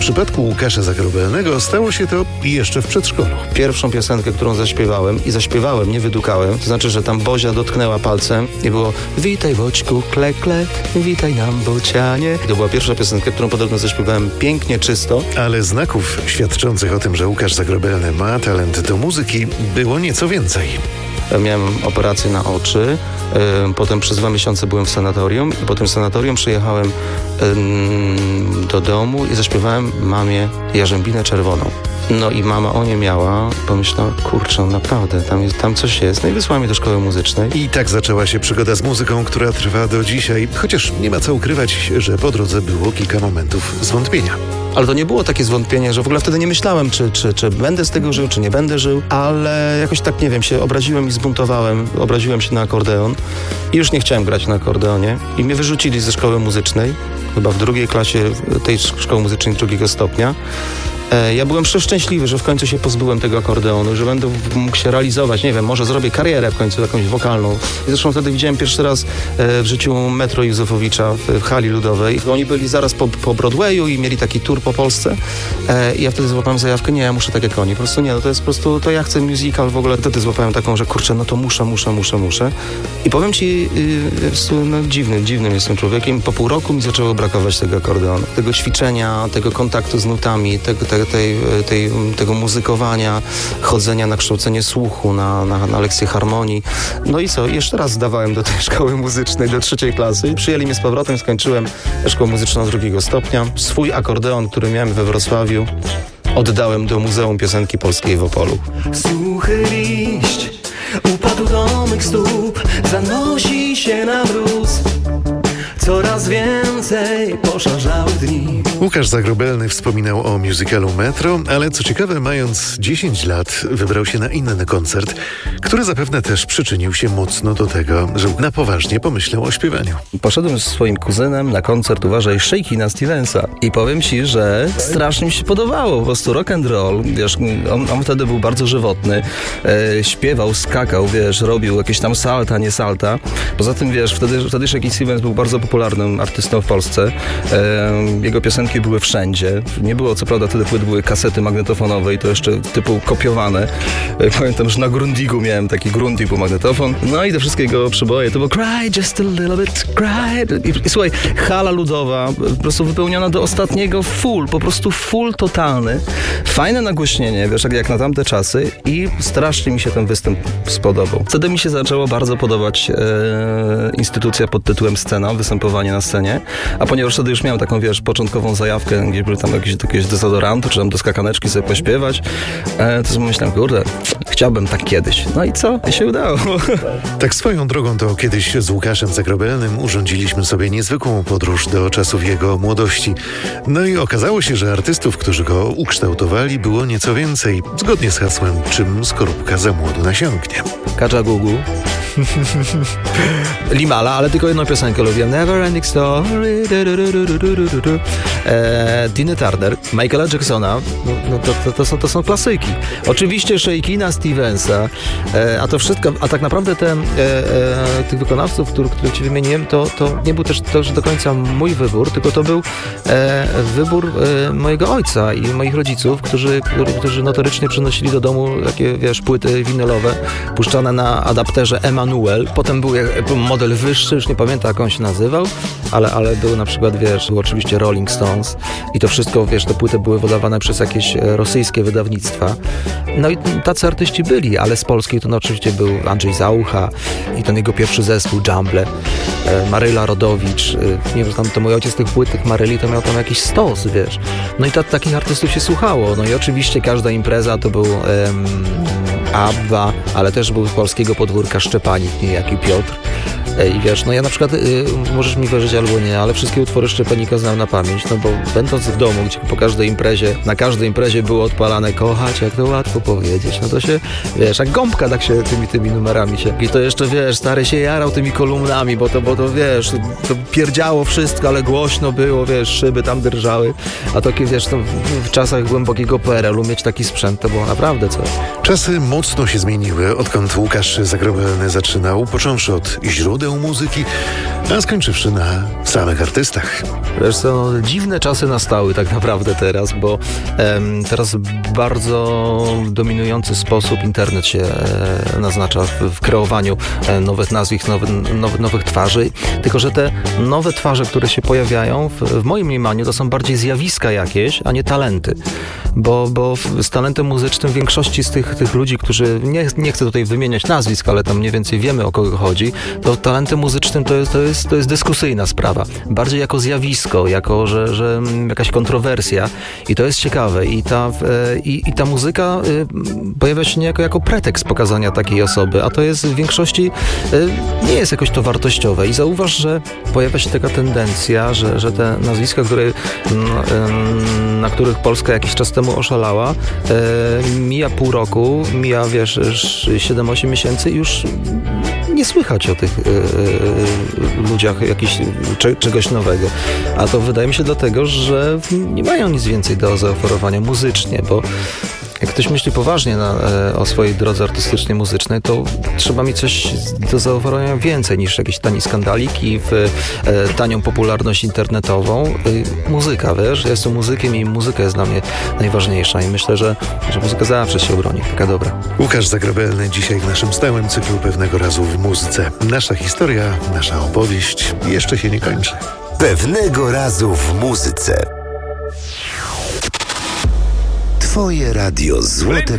przypadku Łukasza Zagrobelnego stało się to jeszcze w przedszkolu. Pierwszą piosenkę, którą zaśpiewałem, nie wydukałem, to znaczy, że tam Bozia dotknęła palcem i było witaj Boćku, kle, kle, witaj nam Bocianie. To była pierwsza piosenka, którą podobno zaśpiewałem pięknie, czysto. Ale znaków świadczących o tym, że Łukasz Zagrobelny ma talent do muzyki, było nieco więcej. Miałem operację na oczy, potem przez 2 miesiące byłem w sanatorium i po tym sanatorium przyjechałem do domu i zaśpiewałem mamie Jarzębinę Czerwoną. No i mama o nie miała, pomyślała, kurczę, naprawdę, tam coś jest. No i wysłała mnie do szkoły muzycznej. I tak zaczęła się przygoda z muzyką, która trwa do dzisiaj, chociaż nie ma co ukrywać, że po drodze było kilka momentów zwątpienia. Ale to nie było takie zwątpienie, że w ogóle wtedy nie myślałem, czy będę z tego żył, czy nie będę żył, ale jakoś tak, nie wiem, się obraziłem i zbuntowałem, obraziłem się na akordeon i już nie chciałem grać na akordeonie i mnie wyrzucili ze szkoły muzycznej, chyba w 2. klasie tej szkoły muzycznej 2. stopnia. Ja byłem przeszczęśliwy, że w końcu się pozbyłem tego akordeonu, że będę mógł się realizować, nie wiem, może zrobię karierę w końcu jakąś wokalną. I zresztą wtedy widziałem pierwszy raz w życiu Metro Józefowicza w hali ludowej. Oni byli zaraz po Broadwayu i mieli taki tour po Polsce. I ja wtedy złapałem zajawkę, nie, ja muszę tak jak oni. Po prostu nie, no to jest po prostu, to ja chcę musical w ogóle. Wtedy złapałem taką, że kurczę, no to muszę. I powiem ci, no dziwnym jestem człowiekiem. Po pół roku mi zaczęło brakować tego akordeonu. Tego ćwiczenia, tego kontaktu z nutami, tego muzykowania, chodzenia na kształcenie słuchu, na lekcje harmonii. No i co? Jeszcze raz zdawałem do tej szkoły muzycznej, do 3. klasy. Przyjęli mnie z powrotem, skończyłem szkołę muzyczną 2. stopnia. Swój akordeon, który miałem we Wrocławiu, oddałem do Muzeum Piosenki Polskiej w Opolu. Suchy liść upadł do mych stóp, zanosi się na mróz. Coraz więcej poszarzały dni. Łukasz Zagrobelny wspominał o musicalu Metro, ale co ciekawe, mając 10 lat, wybrał się na inny koncert, który zapewne też przyczynił się mocno do tego, że na poważnie pomyślał o śpiewaniu. Poszedłem z swoim kuzynem na koncert, uważaj, Shakina Stevensa i powiem ci, że strasznie mi się podobało, po prostu rock and roll, wiesz, on wtedy był bardzo żywotny, śpiewał, skakał, wiesz, robił jakieś tam salta, nie salta. Poza tym, wiesz, wtedy Shakin Stevens był bardzo popularnym artystą w Polsce. Jego piosenki były wszędzie. Nie było, co prawda, wtedy płyt były kasety magnetofonowe i to jeszcze typu kopiowane. Pamiętam, że na Grundigu miałem taki Grundig był magnetofon. No i te wszystkie jego przyboje to było Cry just a little bit, cry. I słuchaj, hala ludowa, po prostu wypełniona do ostatniego full, po prostu full totalny. Fajne nagłośnienie, wiesz, jak na tamte czasy i strasznie mi się ten występ spodobał. Wtedy mi się zaczęło bardzo podobać instytucja pod tytułem Scena, występowanie na scenie, a ponieważ wtedy już miałem taką, wiesz, początkową zajawkę, gdzie były tam jakieś dezodoranty, czy tam do skakaneczki sobie pośpiewać, to sobie myślałem, kurde, chciałbym tak kiedyś. No i co? I się udało. Tak swoją drogą to kiedyś z Łukaszem Zagrobelnym urządziliśmy sobie niezwykłą podróż do czasów jego młodości. No i okazało się, że artystów, którzy go ukształtowali, było nieco więcej, zgodnie z hasłem, czym skorupka za młodu nasiąknie. Kadża Gugu. Limala, ale tylko jedną piosenkę lubię. Never Ending Story. Tina Turner, Michaela Jacksona. To są klasyki. Oczywiście Shakina Stevensa, a to wszystko, a tak naprawdę tych wykonawców, których ci wymieniłem, to nie był też do końca mój wybór, tylko to był wybór mojego ojca i moich rodziców, którzy notorycznie przynosili do domu takie, wiesz, płyty winylowe puszczane na adapterze Emanuel. Potem był model wyższy, już nie pamiętam, jak on się nazywał, ale był na przykład, wiesz, był oczywiście Rolling Stones i to wszystko, wiesz, te płyty były wydawane przez jakieś rosyjskie wydawnictwa. No i tacy artyści byli, ale z Polski to oczywiście był Andrzej Zaucha i ten jego pierwszy zespół Jumble, Maryla Rodowicz, nie wiem, to mój ojciec tych płyt, tych Maryli, to miał tam jakiś stos, wiesz. No i takich artystów się słuchało. No i oczywiście każda impreza to był ABBA, ale też był z polskiego podwórka Szczepanik, niejaki Piotr. I wiesz, no ja na przykład, możesz mi wierzyć albo nie, ale wszystkie utwory Szczepanika znam na pamięć, no bo będąc w domu, gdzie po każdej imprezie, na każdej imprezie było odpalane kochać, jak to łatwo powiedzieć, no to się, wiesz, jak gąbka tak się tymi numerami się. I to jeszcze, wiesz, stary się jarał tymi kolumnami, bo to wiesz, to pierdziało wszystko, ale głośno było, wiesz, szyby tam drżały, a takie, wiesz, to w czasach głębokiego PRL-u mieć taki sprzęt, to było naprawdę coś. Czasy mocno się zmieniły, odkąd Łukasz Zagrobelny zaczynał, począwszy od źródeł ideę muzyki, a skończywszy na samych artystach. Wiesz co, no, dziwne czasy nastały tak naprawdę teraz, bo teraz bardzo dominujący sposób internet się naznacza w kreowaniu nowych nazwisk, nowych twarzy. Tylko że te nowe twarze, które się pojawiają, w moim mniemaniu to są bardziej zjawiska jakieś, a nie talenty. Bo z talentem muzycznym większości z tych ludzi, którzy, nie chcę tutaj wymieniać nazwisk, ale tam mniej więcej wiemy, o kogo chodzi, to talentem muzycznym to jest dyskusyjna sprawa. Bardziej jako zjawisko, jako, że jakaś kontrowersja i to jest ciekawe. I ta muzyka pojawia się niejako jako pretekst pokazania takiej osoby, a to jest w większości nie jest jakoś to wartościowe. I zauważ, że pojawia się taka tendencja, że te nazwiska, na których Polska jakiś czas temu oszalała, mija pół roku, mija, wiesz, 7-8 miesięcy i już nie słychać o tych ludziach czegoś nowego. A to wydaje mi się dlatego, że nie mają nic więcej do zaoferowania muzycznie, bo jak ktoś myśli poważnie o swojej drodze artystycznej, muzycznej, to trzeba mieć coś do zaoferowania więcej niż jakiś tani skandalik i tanią popularność internetową. Muzyka, wiesz, ja jestem muzykiem i muzyka jest dla mnie najważniejsza i myślę, że muzyka zawsze się obroni, taka dobra. Łukasz Zagrobelny dzisiaj w naszym stałym cyklu Pewnego razu w muzyce. Nasza historia, nasza opowieść jeszcze się nie kończy. Pewnego razu w muzyce. Twoje radio Złote